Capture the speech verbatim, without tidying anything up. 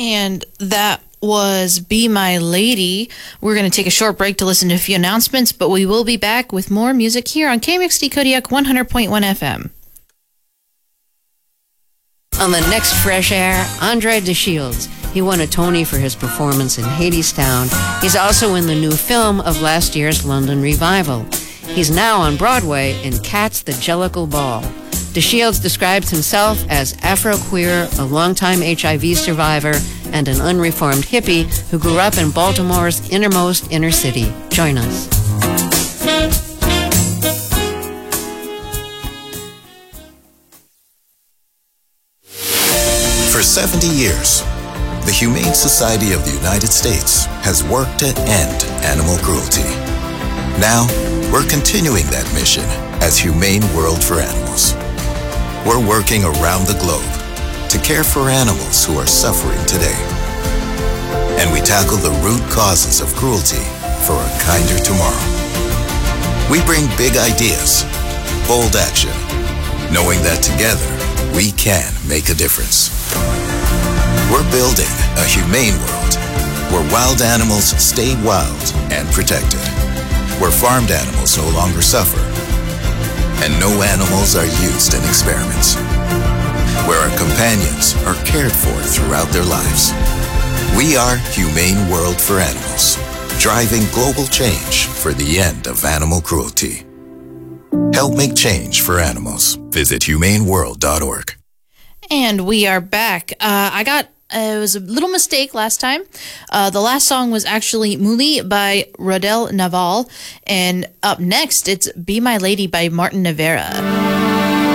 And that was Be My Lady. We're going to take a short break to listen to a few announcements, but we will be back with more music here on K M X D Kodiak one hundred point one F M. On the next Fresh Air, Andre DeShields. He won a Tony for his performance in Hadestown. He's also in the new film of last year's London revival. He's now on Broadway in Cats the Jellicle Ball. DeShields describes himself as Afro-queer, a longtime H I V survivor, and an unreformed hippie who grew up in Baltimore's innermost inner city. Join us. For seventy years, the Humane Society of the United States has worked to end animal cruelty. Now, we're continuing that mission as Humane World for Animals. We're working around the globe to care for animals who are suffering today. And we tackle the root causes of cruelty for a kinder tomorrow. We bring big ideas, bold action, knowing that together we can make a difference. We're building a humane world where wild animals stay wild and protected, where farmed animals no longer suffer, and no animals are used in experiments, where our companions are cared for throughout their lives. We are Humane World for Animals, driving global change for the end of animal cruelty. Help make change for animals. Visit humane world dot org. And we are back. Uh, I got, uh, it was a little mistake last time. Uh, the last song was actually Muli by Rodel Naval. And up next, it's Be My Lady by Martin Rivera.